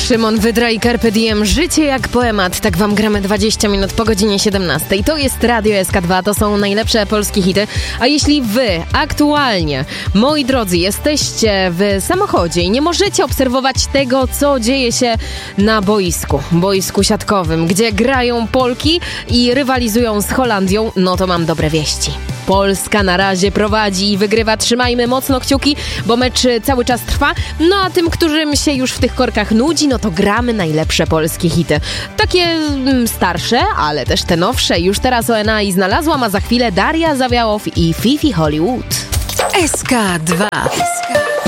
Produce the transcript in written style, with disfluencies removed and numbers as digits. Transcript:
Szymon Wydra i Carpe Diem. Życie jak poemat. Tak wam gramy 20 minut po godzinie 17. To jest Radio SK2, to są najlepsze polskie hity. A jeśli wy aktualnie, moi drodzy, jesteście w samochodzie i nie możecie obserwować tego, co dzieje się na boisku siatkowym, gdzie grają Polki i rywalizują z Holandią, no to mam dobre wieści. Polska na razie prowadzi i wygrywa. Trzymajmy mocno kciuki, bo mecz cały czas trwa. No a tym, którym się już w tych korkach nudzi, no to gramy najlepsze polskie hity. Takie starsze, ale też te nowsze. Już teraz ONA i znalazłam, a za chwilę Daria Zawiałow i Fifi Hollywood. SK2.